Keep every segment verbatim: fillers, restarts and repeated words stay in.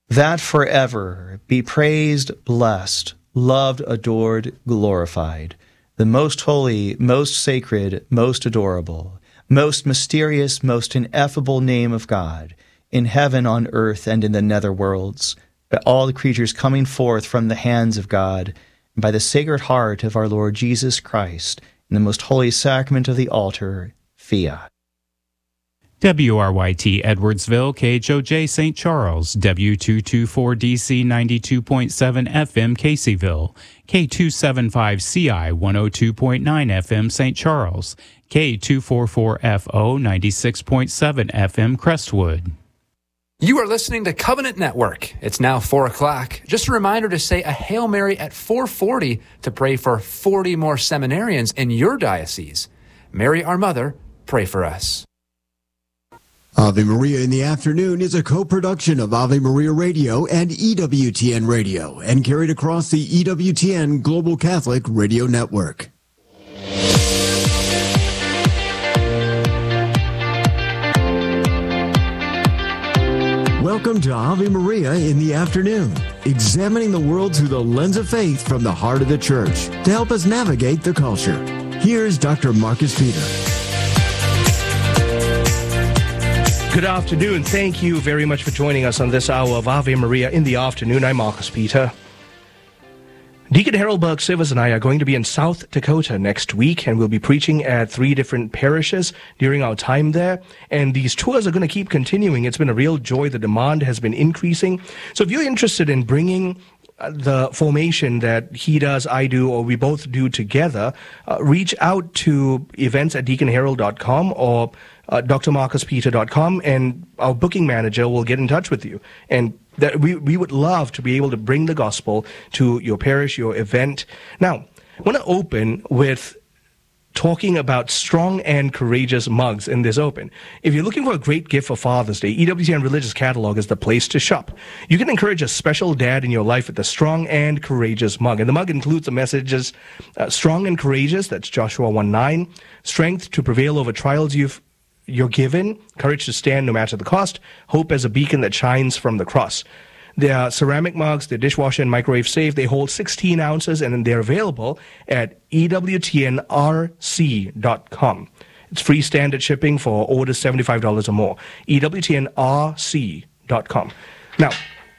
that forever be praised, blessed, loved, adored, glorified, the most holy, most sacred, most adorable, most mysterious, most ineffable name of God, in heaven, on earth, and in the nether worlds, by all the creatures coming forth from the hands of God, and by the Sacred Heart of our Lord Jesus Christ, in the most holy sacrament of the altar, fiat. W R Y T Edwardsville, K H O J Saint Charles, W two twenty-four D C ninety-two point seven F M Caseyville, K two seventy-five C I one oh two point nine F M Saint Charles, K two forty-four F O ninety-six point seven F M Crestwood. You are listening to Covenant Network. It's now four o'clock. Just a reminder to say a Hail Mary at four forty to pray for forty more seminarians in your diocese. Mary, our Mother, pray for us. Ave Maria in the Afternoon is a co-production of Ave Maria Radio and E W T N Radio and carried across the E W T N Global Catholic Radio Network. Welcome to Ave Maria in the Afternoon, examining the world through the lens of faith from the heart of the Church to help us navigate the culture. Here's Doctor Marcus Peter. Good afternoon. Thank you very much for joining us on this hour of Ave Maria in the Afternoon. I'm Marcus Peter. Deacon Harold Burke Sivers and I are going to be in South Dakota next week, and we'll be preaching at three different parishes during our time there. And these tours are going to keep continuing. It's been a real joy. The demand has been increasing. So if you're interested in bringing the formation that he does, I do, or we both do together, uh, reach out to events at deacon harold dot com or uh, d r marcus peter dot com, and our booking manager will get in touch with you. And that we, we would love to be able to bring the gospel to your parish, your event. Now, I want to open with talking about strong and courageous mugs in this open. If you're looking for a great gift for Father's Day, E W T N Religious Catalog is the place to shop. You can encourage a special dad in your life with the strong and courageous mug. And the mug includes the messages, uh, strong and courageous, that's Joshua one nine, strength to prevail over trials you've you're given, courage to stand no matter the cost, hope as a beacon that shines from the cross. They are ceramic mugs, they're dishwasher and microwave safe, they hold sixteen ounces, and they're available at E W T N R C dot com. It's free standard shipping for orders seventy-five dollars or more. E W T N R C dot com. Now,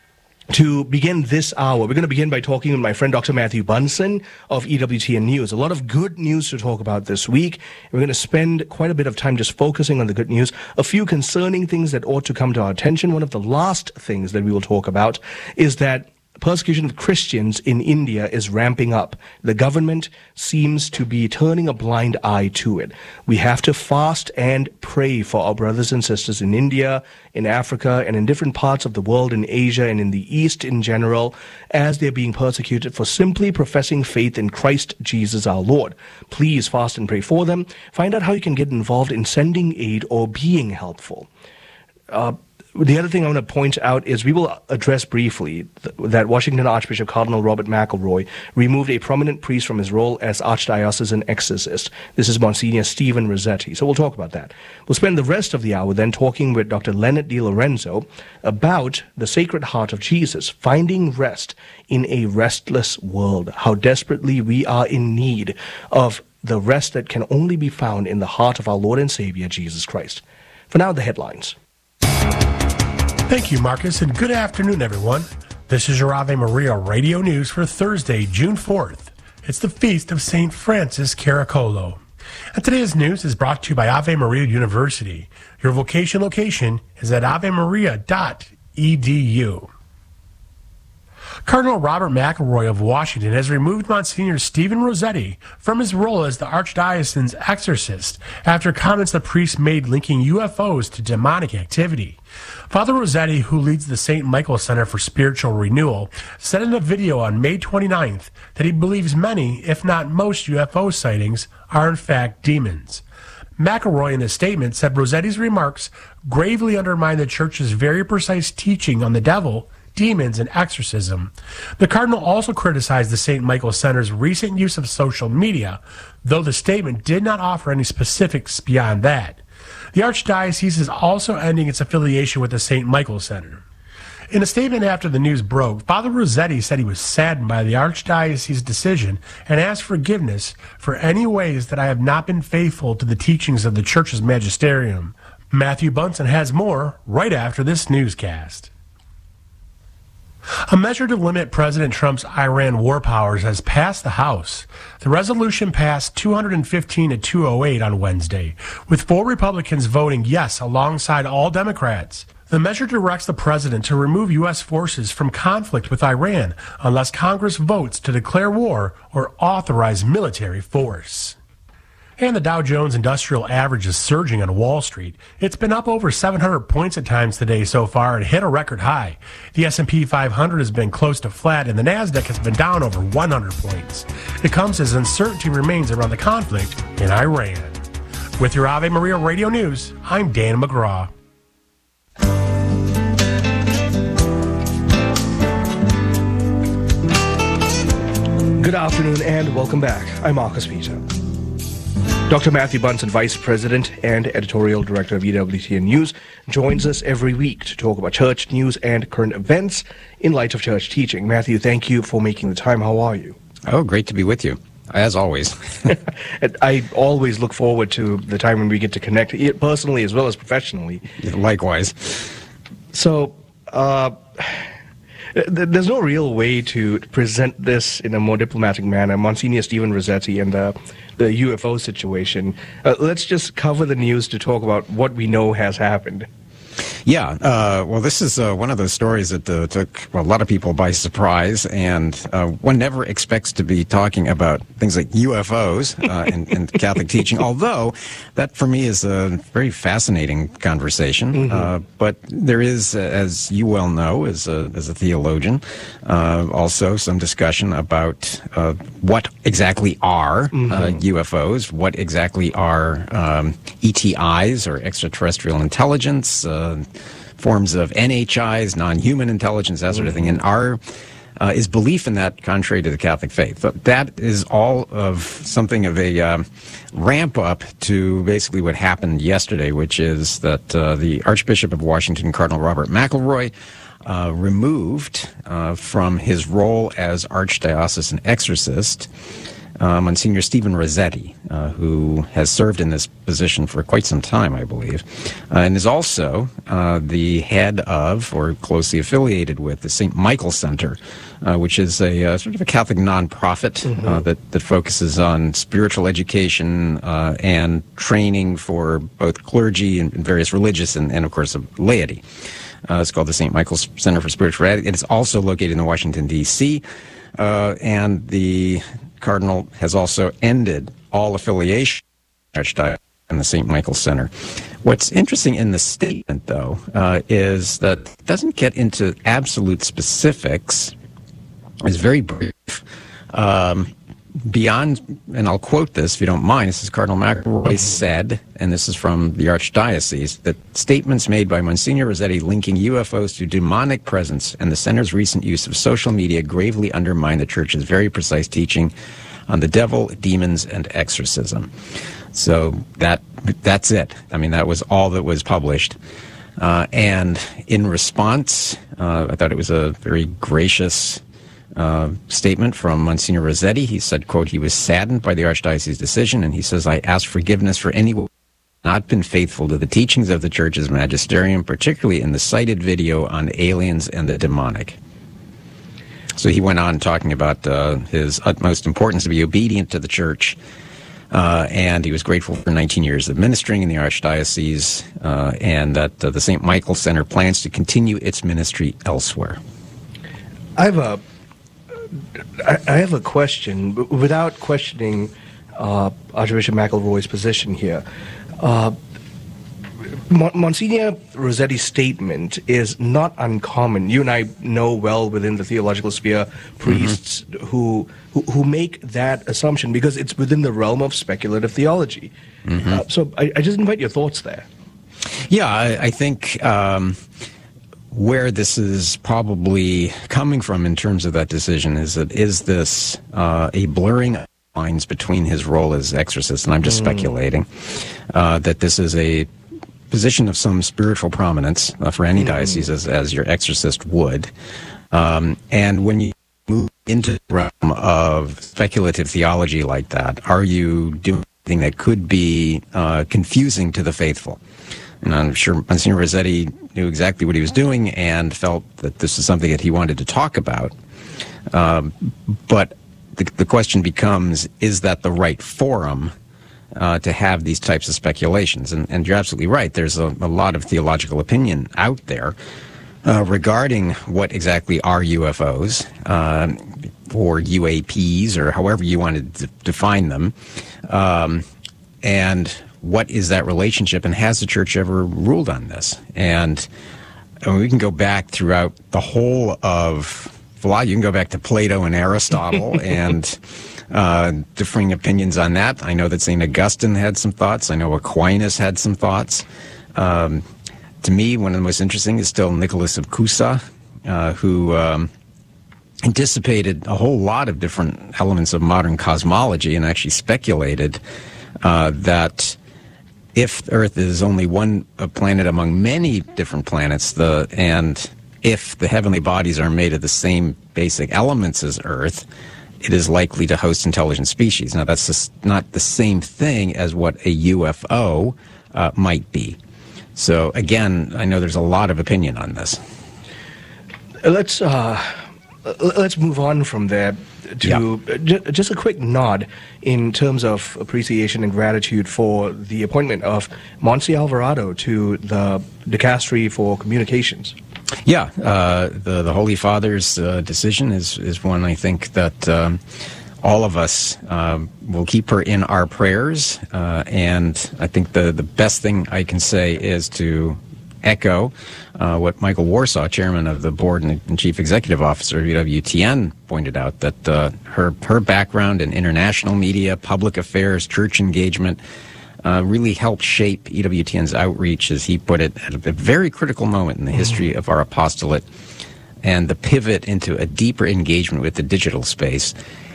to begin this hour, we're going to begin by talking with my friend Doctor Matthew Bunson of E W T N News. A lot of good news to talk about this week. We're going to spend quite a bit of time just focusing on the good news. A few concerning things that ought to come to our attention. One of the last things that we will talk about is that persecution of Christians in India is ramping up. The government seems to be turning a blind eye to it. We have to fast and pray for our brothers and sisters in India, in Africa, and in different parts of the world, in Asia and in the East in general, as they're being persecuted for simply professing faith in Christ Jesus our Lord. Please fast and pray for them. Find out how you can get involved in sending aid or being helpful. Uh, The other thing I want to point out is we will address briefly th- that Washington Archbishop Cardinal Robert McElroy removed a prominent priest from his role as Archdiocesan exorcist. This is Monsignor Stephen Rossetti. So we'll talk about that. We'll spend the rest of the hour then talking with Doctor Leonard Di Lorenzo about the Sacred Heart of Jesus, finding rest in a restless world, how desperately we are in need of the rest that can only be found in the heart of our Lord and Savior, Jesus Christ. For now, the headlines. Thank you, Marcus, and good afternoon, everyone. This is your Ave Maria Radio News for Thursday, June fourth. It's the feast of Saint Francis Caracolo. And today's news is brought to you by Ave Maria University. Your vocation location is at ave maria dot e d u. Cardinal Robert McElroy of Washington has removed Monsignor Stephen Rossetti from his role as the Archdiocesan's exorcist after comments the priest made linking U F Os to demonic activity. Father Rossetti, who leads the Saint Michael Center for Spiritual Renewal, said in a video on May twenty-ninth that he believes many, if not most, U F O sightings are in fact demons. McElroy in a statement said Rossetti's remarks gravely undermine the Church's very precise teaching on the devil, demons, and exorcism. The Cardinal also criticized the Saint Michael Center's recent use of social media, though the statement did not offer any specifics beyond that. The Archdiocese is also ending its affiliation with the Saint Michael Center. In a statement after the news broke, Father Rossetti said he was saddened by the Archdiocese's decision and asked forgiveness for any ways that I have not been faithful to the teachings of the Church's magisterium. Matthew Bunson has more right after this newscast. A measure to limit President Trump's Iran war powers has passed the House. The resolution passed two hundred fifteen to two oh eight on Wednesday, with four Republicans voting yes alongside all Democrats. The measure directs the president to remove U S forces from conflict with Iran unless Congress votes to declare war or authorize military force. And the Dow Jones Industrial Average is surging on Wall Street. It's been up over seven hundred points at times today so far and hit a record high. The S and P five hundred has been close to flat and the Nasdaq has been down over one hundred points. It comes as uncertainty remains around the conflict in Iran. With your Ave Maria Radio News, I'm Dan McGraw. Good afternoon and welcome back. I'm Marcus Peter. Doctor Matthew Bunson, Vice President and Editorial Director of E W T N News, joins us every week to talk about church news and current events in light of church teaching. Matthew, thank you for making the time. How are you? Oh, great to be with you, as always. I always look forward to the time when we get to connect, personally as well as professionally. Likewise. So, uh... there's no real way to present this in a more diplomatic manner. Monsignor Stephen Rossetti and the, the U F O situation. Uh, let's just cover the news to talk about what we know has happened. Yeah, uh, well, this is uh, one of those stories that uh, took well, a lot of people by surprise, and uh, one never expects to be talking about things like U F Os uh, in, in Catholic teaching, although that, for me, is a very fascinating conversation. Mm-hmm. Uh, but there is, uh, as you well know, as a, as a theologian, uh, also some discussion about uh, what exactly are mm-hmm. uh, U F Os, what exactly are um, E T Is, or extraterrestrial intelligence, uh, forms of N H Is, non-human intelligence, that sort of thing. And our uh, is belief in that contrary to the Catholic faith. But that is all of something of a um, ramp up to basically what happened yesterday, which is that uh, the Archbishop of Washington, Cardinal Robert McElroy, uh, removed uh, from his role as archdiocesan exorcist Uh, Monsignor Stephen Rossetti, uh, who has served in this position for quite some time, I believe, uh, and is also uh, the head of, or closely affiliated with, the Saint Michael Center, uh, which is a uh, sort of a Catholic nonprofit mm-hmm. uh, that, that focuses on spiritual education uh, and training for both clergy and various religious and, and of course, laity. Uh, it's called the Saint Michael Center for Spirituality. It's also located in Washington, D C, uh, and the Cardinal has also ended all affiliation in the Saint Michael Center. What's interesting in the statement, though, uh, is that it doesn't get into absolute specifics. It's very brief. Um, beyond, and I'll quote this if you don't mind, this is Cardinal McElroy said, and this is from the Archdiocese, that statements made by Monsignor Rossetti linking U F Os to demonic presence and the Center's recent use of social media gravely undermine the Church's very precise teaching on the devil, demons, and exorcism. So that that's it. I mean, that was all that was published. Uh, and in response, uh, I thought it was a very gracious Uh, statement from Monsignor Rossetti. He said, quote, he was saddened by the Archdiocese's decision, and he says, I ask forgiveness for anyone who has not been faithful to the teachings of the Church's magisterium, particularly in the cited video on aliens and the demonic. So he went on talking about uh, his utmost importance to be obedient to the Church, uh, and he was grateful for nineteen years of ministering in the Archdiocese, uh, and that uh, the Saint Michael Center plans to continue its ministry elsewhere. I have a I have a question, without questioning uh, Archbishop McElroy's position here. Uh, Monsignor Rossetti's statement is not uncommon. You and I know well within the theological sphere priests mm-hmm. who, who who make that assumption because it's within the realm of speculative theology. Mm-hmm. Uh, so I, I just invite your thoughts there. Yeah, I, I think Um where this is probably coming from in terms of that decision is that is this uh, a blurring of lines between his role as exorcist, and I'm just mm. speculating, uh, that this is a position of some spiritual prominence uh, for any mm. diocese, as, as your exorcist would. Um, and when you move into the realm of speculative theology like that, are you doing something that could be uh, confusing to the faithful? And I'm sure Monsignor Rossetti knew exactly what he was doing and felt that this is something that he wanted to talk about. Um, but the, the question becomes, is that the right forum uh, to have these types of speculations? And, and you're absolutely right. There's a, a lot of theological opinion out there uh, regarding what exactly are U F Os uh, or U A Ps or however you want to d- define them. Um, and what is that relationship, and has the church ever ruled on this? And I mean, we can go back throughout the whole of philosophy. You can go back to Plato and Aristotle and uh, differing opinions on that. I know that Saint Augustine had some thoughts. I know Aquinas had some thoughts. Um, to me, one of the most interesting is still Nicholas of Cusa, uh, who um, anticipated a whole lot of different elements of modern cosmology and actually speculated uh, that if Earth is only one planet among many different planets, the and if the heavenly bodies are made of the same basic elements as Earth, it is likely to host intelligent species. Now, that's just not the same thing as what a U F O uh, might be. So, again, I know there's a lot of opinion on this. Let's uh, let's move on from there to yeah. j- just a quick nod in terms of appreciation and gratitude for the appointment of Monsignor Alvarado to the Dicastery for Communications. Yeah, uh, the the Holy Father's uh, decision is is one I think that um, all of us uh, will keep her in our prayers, uh, and I think the the best thing I can say is to echo uh, what Michael Warsaw, chairman of the board and, and chief executive officer of E W T N, pointed out, that uh, her her background in international media, public affairs, church engagement uh, really helped shape E W T N's outreach, as he put it, at a very critical moment in the history of our apostolate, and the pivot into a deeper engagement with the digital space.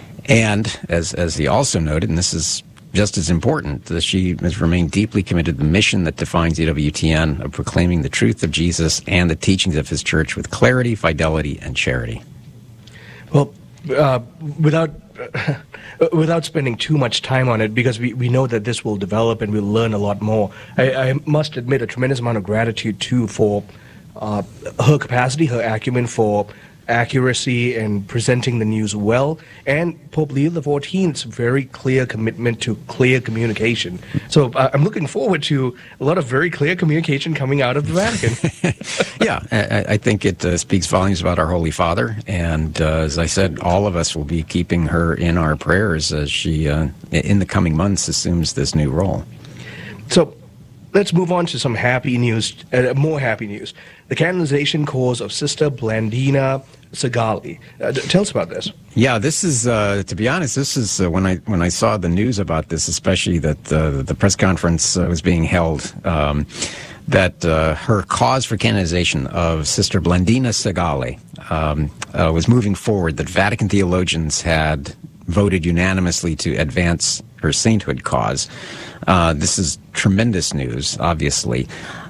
And as as he also noted, and this is just as important, that she has remained deeply committed to the mission that defines E W T N of proclaiming the truth of Jesus and the teachings of his church with clarity, fidelity, and charity. Well, uh, without uh, without spending too much time on it, because we, we know that this will develop and we'll learn a lot more, I, I must admit a tremendous amount of gratitude, too, for uh, her capacity, her acumen for accuracy and presenting the news well, and Pope Leo the fourteenth's very clear commitment to clear communication. So uh, I'm looking forward to a lot of very clear communication coming out of the Vatican. Yeah, I, I think it uh, speaks volumes about our Holy Father, and uh, as I said, all of us will be keeping her in our prayers as she, uh, in the coming months, assumes this new role. So let's move on to some happy news, uh, more happy news. The canonization cause of Sister Blandina Segali. Uh, d- tell us about this. Yeah, this is, uh, to be honest, this is uh, when I when I saw the news about this, especially that uh, the press conference uh, was being held, um, that uh, her cause for canonization of Sister Blandina Segali um, uh, was moving forward, that Vatican theologians had voted unanimously to advance her sainthood cause. Uh, this is tremendous news, obviously.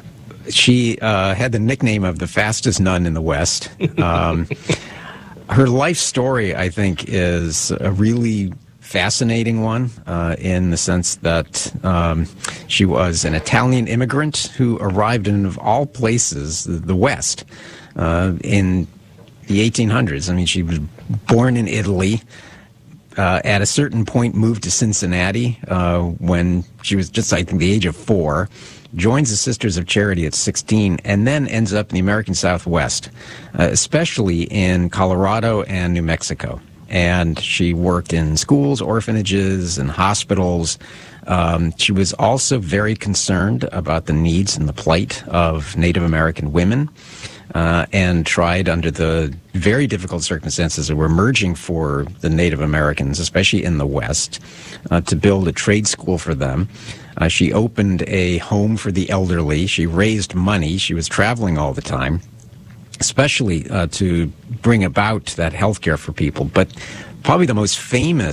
She uh, had the nickname of the fastest nun in the West. Um, her life story, I think, is a really fascinating one uh, in the sense that um, she was an Italian immigrant who arrived in, of all places, the, the West uh, in the eighteen hundreds. I mean, she was born in Italy. Uh, at a certain point, moved to Cincinnati uh, when she was just, I think, the age of four, joins the Sisters of Charity at sixteen, and then ends up in the American Southwest, uh, especially in Colorado and New Mexico. And she worked in schools, orphanages, and hospitals. Um, she was also very concerned about the needs and the plight of Native American women. Uh, and tried under the very difficult circumstances that were emerging for the Native Americans, especially in the West, uh, to build a trade school for them. Uh, she opened a home for the elderly. She raised money. She was traveling all the time, especially uh, to bring about that health care for people. But probably the most famous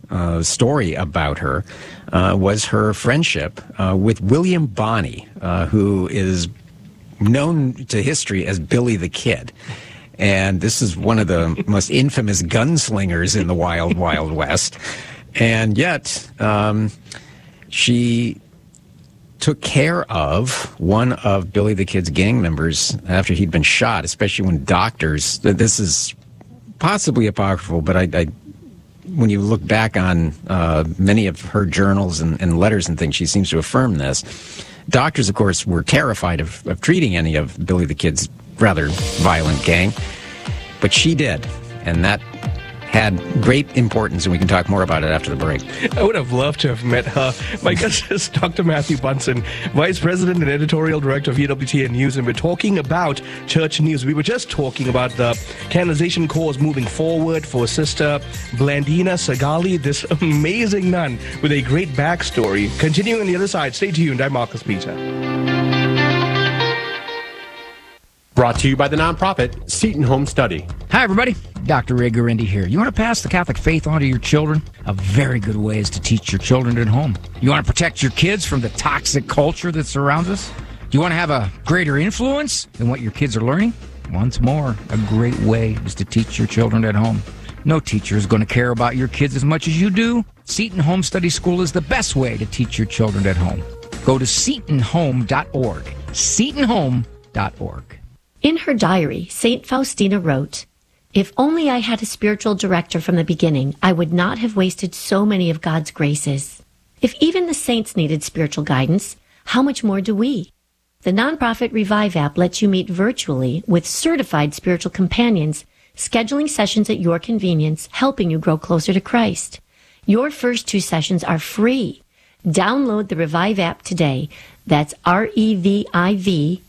uh, story about her uh, was her friendship uh, with William Bonney, uh, who is known to history as Billy the Kid. And this is one of the most infamous gunslingers in the Wild, Wild West. And yet, um, she took care of one of Billy the Kid's gang members after he'd been shot, especially when doctors, this is possibly apocryphal, but I, I when you look back on uh, many of her journals and, and letters and things, she seems to affirm this. Doctors, of course, were terrified of, of treating any of Billy the Kid's rather violent gang, but she did, and that had great importance, and we can talk more about it after the break. I would have loved to have met her. My guest is Doctor Matthew Bunson, Vice President and Editorial Director of E W T N News, and we're talking about church news. We were just talking about the canonization cause moving forward for Sister Blandina Sagali, this amazing nun with a great backstory. Continuing on the other side, stay tuned. I'm Marcus Peter. Brought to you by the nonprofit Seton Home Study. Hi, everybody. Doctor Ray Guarendi here. You want to pass the Catholic faith on to your children? A very good way is to teach your children at home. You want to protect your kids from the toxic culture that surrounds us? Do you want to have a greater influence than what your kids are learning? Once more, a great way is to teach your children at home. No teacher is going to care about your kids as much as you do. Seton Home Study School is the best way to teach your children at home. Go to seton home dot org. seton home dot org. In her diary, Saint Faustina wrote, "If only I had a spiritual director from the beginning, I would not have wasted so many of God's graces. If even the saints needed spiritual guidance, how much more do we?" The nonprofit Revive app lets you meet virtually with certified spiritual companions, scheduling sessions at your convenience, helping you grow closer to Christ. Your first two sessions are free. Download the Revive app today. That's R E V I V